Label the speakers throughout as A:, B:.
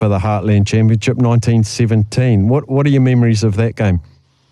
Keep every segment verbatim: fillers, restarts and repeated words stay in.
A: for the Heartland Championship, nineteen seventeen. What What are your memories of that game?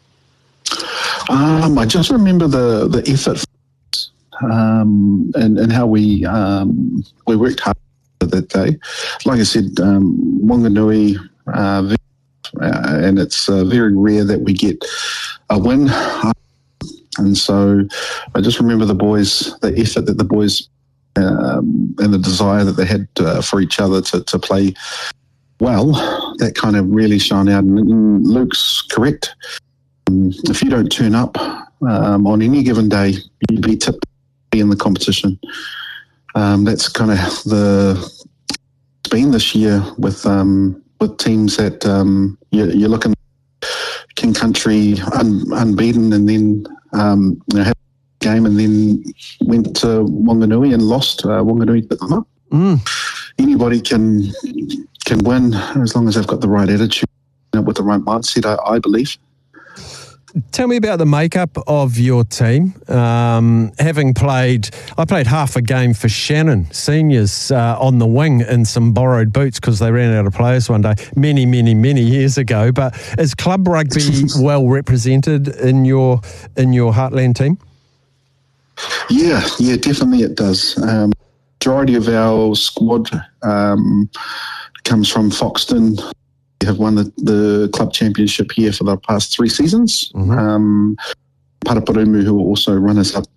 B: Um, I just remember the the effort um, and and how we um, we worked hard that day. Like I said, um, Wanganui, uh, uh, and it's uh, very rare that we get a win. And so I just remember the boys, the effort that the boys um, and the desire that they had uh, for each other to, to play well, that kind of really shone out. And Luke's correct. Um, if you don't turn up um, on any given day, you'd be tipped in the competition. Um, that's kind of the it's been this year with um, with teams that um, you, you're looking King Country un, unbeaten, and then um, you know, had a game, and then went to Wanganui and lost. Uh, Wanganui put them up.
A: Mm.
B: Anybody can can win as long as they've got the right attitude, you know, with the right mindset, I, I believe.
A: Tell me about the makeup of your team. Um, having played, I played half a game for Shannon Seniors uh, on the wing in some borrowed boots because they ran out of players one day, many, many, many years ago. But is club rugby well represented in your in your Heartland team?
B: Yeah, yeah, definitely it does. Um, majority of our squad um, comes from Foxton. We have won the, the club championship here for the past three seasons. Mm-hmm. Um, Paraparumu, who will also run us up.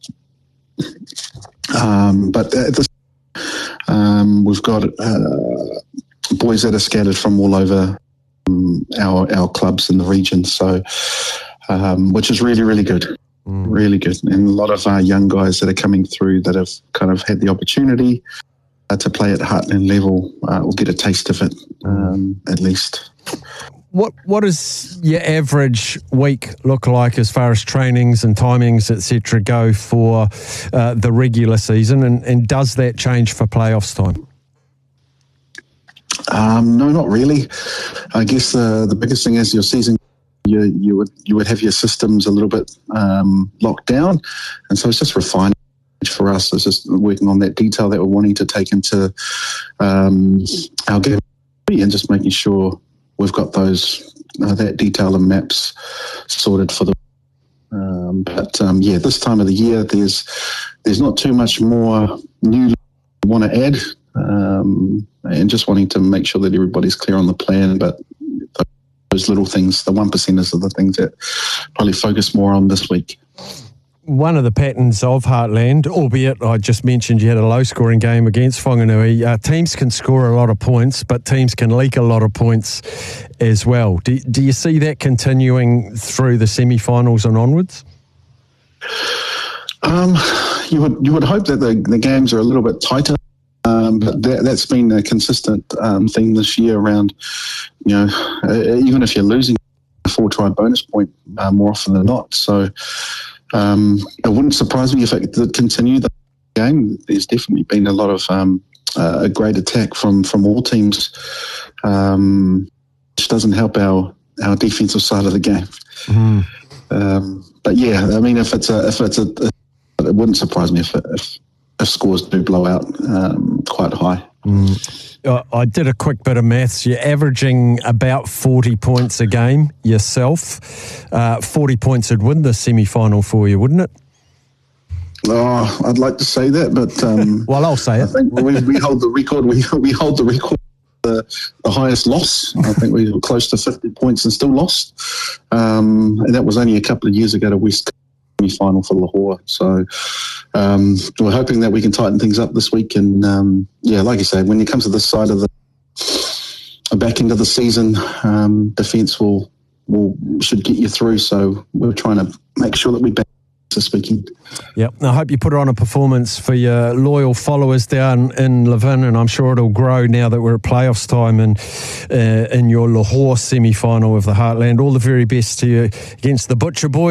B: Um, but at this, um, we've got uh, boys that are scattered from all over um, our our clubs in the region. So, um, which is really, really good. Mm. Really good. And a lot of our young guys that are coming through that have kind of had the opportunity uh, to play at Heartland level uh, will get a taste of it, um, at least.
A: What What does your average week look like as far as trainings and timings, et cetera, go for uh, the regular season, and, and does that change for playoffs time?
B: Um, no, not really. I guess uh, the biggest thing is your season. You you would you would have your systems a little bit um, locked down, and so it's just refining for us. It's just working on that detail that we're wanting to take into um, our game and just making sure we've got those uh, that detail and maps sorted for the. Um, but um, yeah, this time of the year, there's there's not too much more new we want to add, um, and just wanting to make sure that everybody's clear on the plan. But those little things, the one percenters, are the things that probably focus more on this week.
A: One of the patterns of Heartland, albeit I just mentioned you had a low-scoring game against Whanganui, uh, teams can score a lot of points, but teams can leak a lot of points as well. Do, do you see that continuing through the semi-finals and onwards? Um,
B: you would you would hope that the, the games are a little bit tighter, um, but that, that's been a consistent um, thing this year around, you know, uh, even if you're losing a four-try bonus point uh, more often than not. So Um, it wouldn't surprise me if it did continue the game. There's definitely been a lot of um, uh, a great attack from, from all teams, um, which doesn't help our, our defensive side of the game. Mm. Um, but yeah, I mean, if it's a, if it's a, it wouldn't surprise me if if, if scores do blow out um, quite high.
A: Mm. I did a quick bit of maths. You're averaging about forty points a game yourself. Uh, forty points would win the semi-final for you, wouldn't it?
B: Oh, I'd like to say that, but um,
A: well, I'll say
B: I
A: it.
B: think we, we hold the record. We we hold the record. The, the highest loss. I think we were close to fifty points and still lost. Um, and that was only a couple of years ago to West semi-final for Lahore. So um, we're hoping that we can tighten things up this week. And um, yeah, like you say, when it comes to this side of the, the back end of the season, um, defence will will should get you through. So we're trying to make sure that we back speaking.
A: Yep. I hope you put on a performance for your loyal followers down in Levin, and I'm sure it'll grow now that we're at playoffs time and uh, in your Lahore semi-final of the Heartland. All the very best to you against the Butcher Boys.